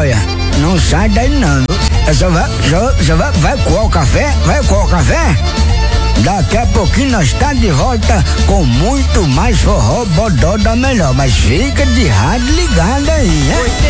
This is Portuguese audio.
Olha, não sai daí não. Vai coar o café? Vai coar o café? Daqui a pouquinho nós tá de volta com muito mais forró bodó da melhor. Mas fica de rádio ligado aí, né?